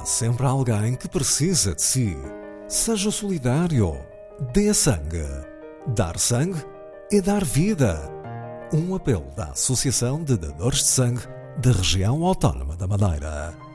Há sempre alguém que precisa de si. Seja solidário. Dê sangue. Dar sangue é dar vida. Um apelo da Associação de Dadores de Sangue da Região Autónoma da Madeira.